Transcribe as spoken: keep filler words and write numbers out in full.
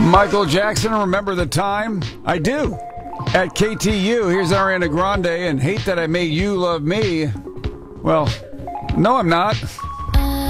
Michael Jackson, remember the time? I do. At K T U, here's Ariana Grande, and hate that I made you love me. Well, no, I'm not.